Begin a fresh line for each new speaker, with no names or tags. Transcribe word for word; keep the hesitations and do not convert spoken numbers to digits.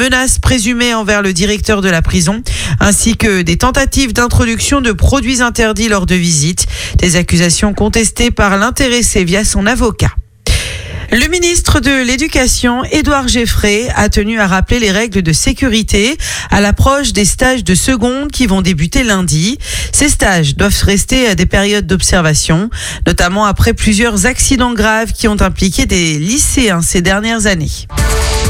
menaces présumées envers le directeur de la prison, ainsi que des tentatives d'introduction de produits interdits lors de visites. Des accusations contestées par l'intéressé via son avocat. Le ministre de l'Éducation, Édouard Geffray, a tenu à rappeler les règles de sécurité à l'approche des stages de seconde qui vont débuter lundi. Ces stages doivent rester à des périodes d'observation, notamment après plusieurs accidents graves qui ont impliqué des lycéens ces dernières années.